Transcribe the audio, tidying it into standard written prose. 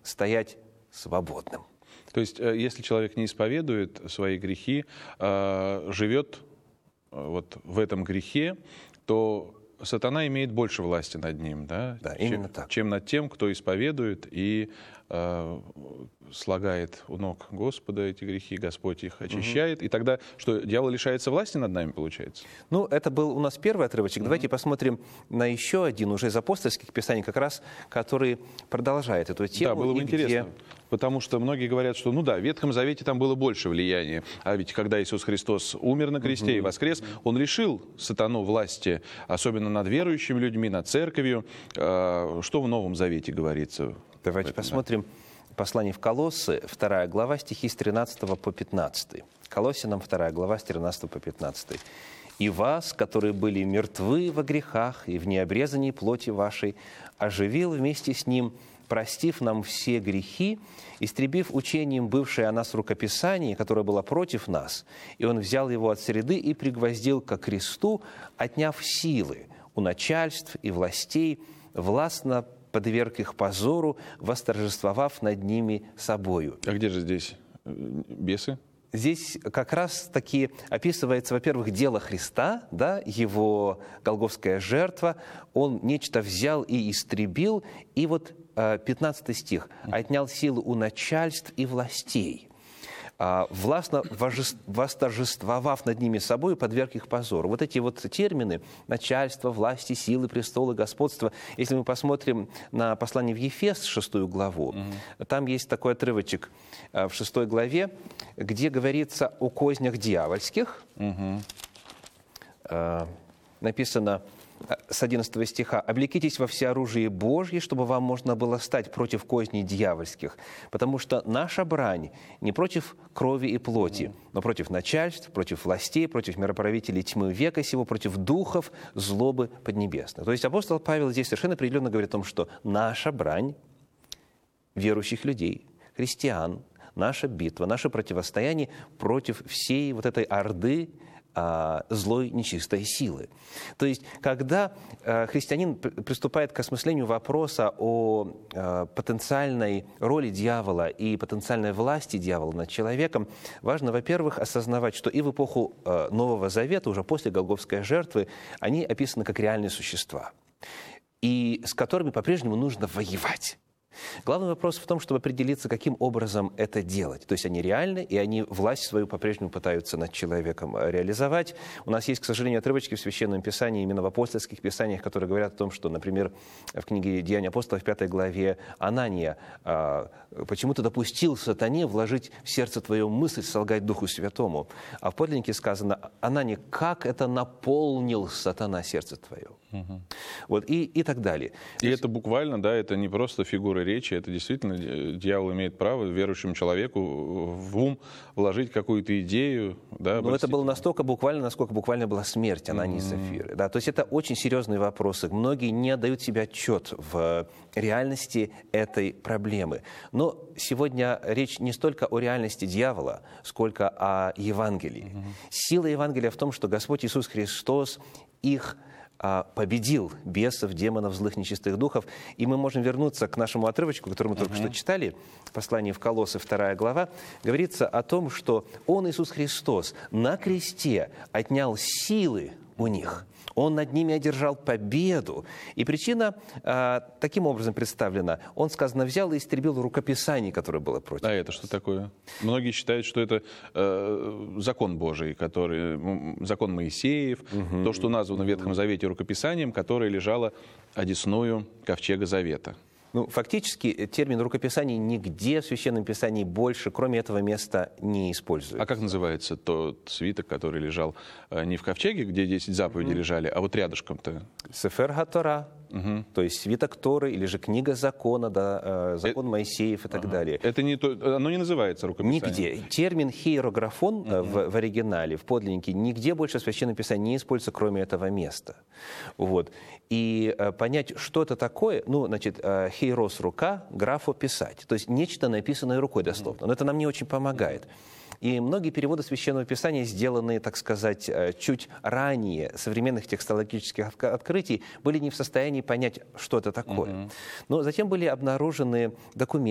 стоять свободным. То есть, если человек не исповедует свои грехи, живет вот в этом грехе, то сатана имеет больше власти над ним, да? Да, именно так. Чем над тем, кто исповедует и слагает у ног Господа эти грехи, Господь их очищает. И тогда что, дьявол лишается власти над нами, получается? Ну, это был у нас первый отрывочек. Давайте посмотрим на еще один уже из апостольских писаний, как раз, который продолжает эту тему. Да, было бы интересно. Потому что многие говорят, что, ну да, в Ветхом Завете там было больше влияния. А ведь когда Иисус Христос умер на кресте и воскрес, Он лишил сатану власти, особенно над верующими людьми, над церковью. Что в Новом Завете говорится? Давайте посмотрим послание в Колоссы, 2 глава, стихи с 13 по 15. Колоссянам 2 глава, с 13 по 15. «И вас, которые были мертвы во грехах и в необрезании плоти вашей, оживил вместе с Ним, простив нам все грехи, истребив учением бывшее о нас рукописание, которое было против нас, и Он взял его от среды и пригвоздил ко кресту, отняв силы у начальств и властей, властно подверг их позору, восторжествовав над ними собою». А где же здесь бесы? Здесь как раз-таки описывается, во-первых, дело Христа, да, Его голгофская жертва. Он нечто взял и истребил. И вот 15 стих. «Отнял силы у начальств и властей, властно восторжествовав над ними собой, подверг их позору». Вот эти вот термины – начальство, власти, силы, престолы, господство. Если мы посмотрим на послание в Ефес, 6 главу, там есть такой отрывочек в 6 главе, где говорится о кознях дьявольских. Написано с 11 стиха: «Облекитесь во всеоружие Божье, чтобы вам можно было стать против козней дьявольских, потому что наша брань не против крови и плоти, но против начальств, против властей, против мироправителей тьмы века сего, против духов злобы поднебесной». То есть апостол Павел здесь совершенно определенно говорит о том, что наша брань верующих людей, христиан, наша битва, наше противостояние против всей вот этой орды злой, нечистой силы. То есть, когда христианин приступает к осмыслению вопроса о потенциальной роли дьявола и потенциальной власти дьявола над человеком, важно, во-первых, осознавать, что и в эпоху Нового Завета, уже после Голгофской жертвы, они описаны как реальные существа, и с которыми по-прежнему нужно воевать. Главный вопрос в том, чтобы определиться, каким образом это делать. То есть они реальны, и они власть свою по-прежнему пытаются над человеком реализовать. У нас есть, к сожалению, отрывочки в Священном Писании, именно в апостольских писаниях, которые говорят о том, что, например, в книге «Деяния апостолов» в 5 главе Анания почему-то допустил сатане вложить в сердце твое мысль солгать Духу Святому. А в подлиннике сказано: «Анания, как это наполнил сатана сердце твое». Вот, и так далее. И это буквально, да, это не просто фигура речи, это действительно дьявол имеет право верующему человеку в ум вложить какую-то идею. Да, но это было настолько буквально, насколько буквально была смерть Анании и Сапфиры. Да, то есть это очень серьезные вопросы. Многие не отдают себе отчет в реальности этой проблемы. Но сегодня речь не столько о реальности дьявола, сколько о Евангелии. Сила Евангелия в том, что Господь Иисус Христос их победил, бесов, демонов, злых, нечистых духов. И мы можем вернуться к нашему отрывочку, который мы только что читали, послание в Колоссы, 2 глава. Говорится о том, что Он, Иисус Христос, на кресте отнял силы у них. Он над ними одержал победу. И причина таким образом представлена. Он, сказано, взял и истребил рукописание, которое было против. А это что такое? Многие считают, что это закон Божий, закон Моисеев, то, что названо в Ветхом Завете рукописанием, которое лежало одесную ковчега Завета. Ну, фактически термин рукописание нигде в Священном Писании больше, кроме этого места, не используется. А как называется тот свиток, который лежал не в ковчеге, где 10 заповедей лежали, а вот рядышком-то? Сефер ха-Тора, то есть свиток Торы, или же книга закона, да, закон Моисеев и так далее. Это не то, оно не называется рукописанием? Нигде. Термин хиерографон в оригинале, в подлиннике, нигде больше в Священном Писании не используется, кроме этого места. Вот. И понять, что это такое, ну, значит, хейрос – рука, графо – писать. То есть нечто, написанное рукой дословно. Но это нам не очень помогает. И многие переводы Священного Писания, сделанные, так сказать, чуть ранее современных текстологических открытий, были не в состоянии понять, что это такое. Но затем были обнаружены документы,